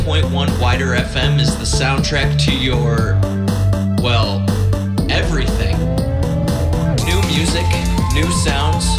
101.1 Wider FM is the soundtrack to your, well, everything. New music, new sounds,